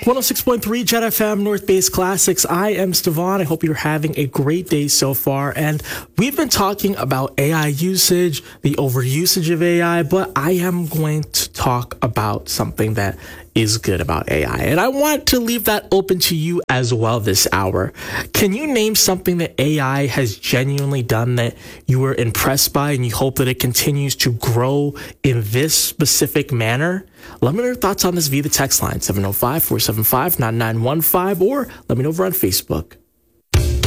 106.3 Jet FM North Base Classics. I am Stefan. I hope you're having a great day so far. And we've been talking about AI usage, the overusage of AI, but I am going to talk about something that is good about AI. And I want to leave that open to you as well this hour. Can you name something that AI has genuinely done that you were impressed by and you hope that it continues to grow in this specific manner? Let me know your thoughts on this via the text line, 705-475-9915, or let me know over on Facebook.